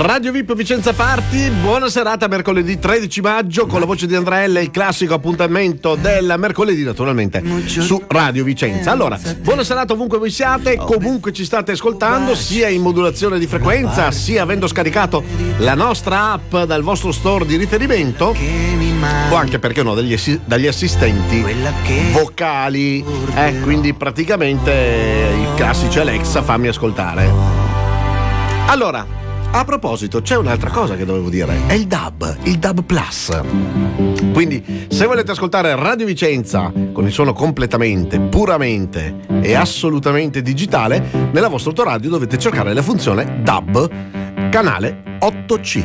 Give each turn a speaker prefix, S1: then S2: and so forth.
S1: Radio VIP Vicenza Party, buona serata, mercoledì 13 maggio con la voce di Andrella, il classico appuntamento del mercoledì naturalmente su Radio Vicenza. Allora, buona serata ovunque voi siate, comunque ci state ascoltando, sia in modulazione di frequenza, sia avendo scaricato la nostra app dal vostro store di riferimento, o anche, perché no, dagli assistenti vocali, quindi praticamente i classici Alexa, fammi ascoltare. Allora, a proposito, c'è un'altra cosa che dovevo dire, è il DAB Plus. Quindi, se volete ascoltare Radio Vicenza con il suono completamente, puramente e assolutamente digitale, nella vostra autoradio dovete cercare la funzione DAB canale 8C.